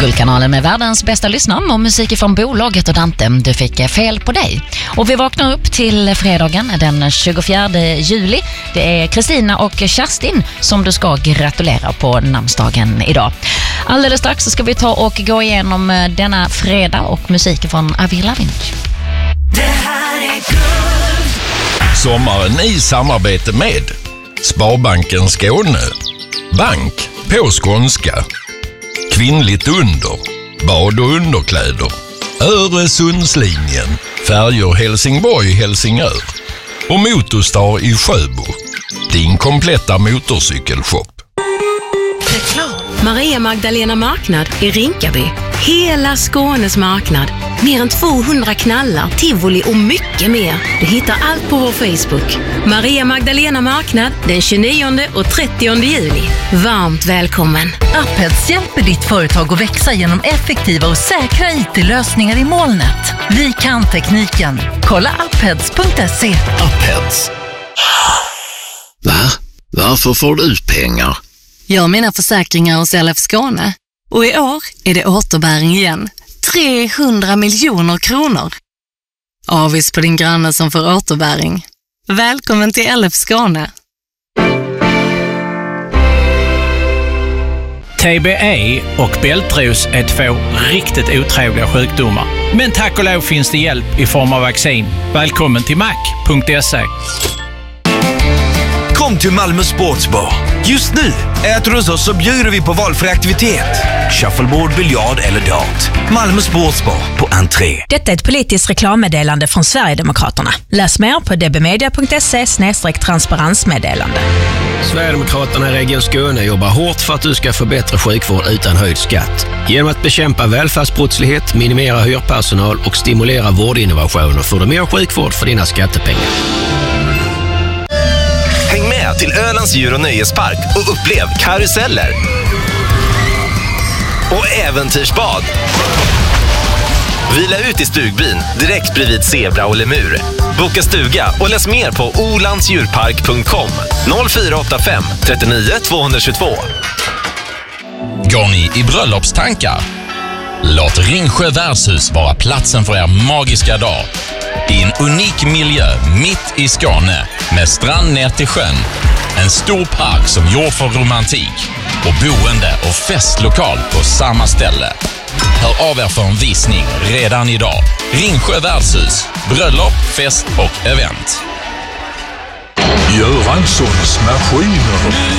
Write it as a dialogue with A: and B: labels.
A: Guldkanalen med världens bästa lyssnare och musik från bolaget och Dante. Du fick fel på dig. Och vi vaknar upp till fredagen den 24 juli. Det är Kristina och Kerstin som du ska gratulera på namnsdagen idag. Alldeles strax så ska vi ta och gå igenom denna fredag och musik från Avril Lavigne.
B: Det här är guld.
C: Sommaren i samarbete med Sparbanken Skåne, Bank på skånska, Kvinnligt under, bad och underkläder, Öresundslinjen, färjor Helsingborg-Helsingör och Motorstar i Sjöbo, din kompletta motorcykelshop.
D: Maria Magdalena marknad i Rinkaby. Hela Skånes marknad. Mer än 200 knallar, tivoli och mycket mer. Du hittar allt på vår Facebook. Maria Magdalena marknad den 29 och 30 juli. Varmt välkommen.
E: Upheads hjälper ditt företag att växa genom effektiva och säkra IT-lösningar i molnet. Vi kan tekniken. Kolla upheads.se.
F: Upheads. Va? Varför får du ut pengar?
D: Jag har mina försäkringar hos LF Skåne. Och i år är det återbäring igen. 300 miljoner kronor. Avis på din granne som får återbäring. Välkommen till LF Skåne.
G: TBE och bältros är två riktigt otrevliga sjukdomar. Men tack och lov finns det hjälp i form av vaccin. Välkommen till mac.se.
H: Kom till Malmö Sportsbar. Just nu äter hos oss så bjuder vi på valfri aktivitet. Shuffleboard, biljard eller dart. Malmö Sportsbar på entré.
I: Detta är ett politiskt reklammeddelande från Sverigedemokraterna. Läs mer på dbmedia.se/transparensmeddelande.
J: Sverigedemokraterna i Region Skåne jobbar hårt för att du ska få bättre sjukvård utan höjd skatt. Genom att bekämpa välfärdsbrottslighet, minimera hyrpersonal och stimulera vårdinnovationer får du mer sjukvård för dina skattepengar.
K: Häng med till Ölands djur- och nöjespark och upplev karuseller och äventyrsbad. Vila ut i stugbyn direkt bredvid zebra och lemur. Boka stuga och läs mer på olandsdjurpark.com 0485 39 222.
C: Går ni i bröllopstankar? Låt Ringsjö värdshus vara platsen för er magiska dag. I en unik miljö mitt i Skåne med strand ner till sjön, en stor park som gjord för romantik och boende och festlokal på samma ställe. Hör av er för en visning redan idag. Ringsjö värdshus, bröllop, fest och event.
L: Göranssons maskiner.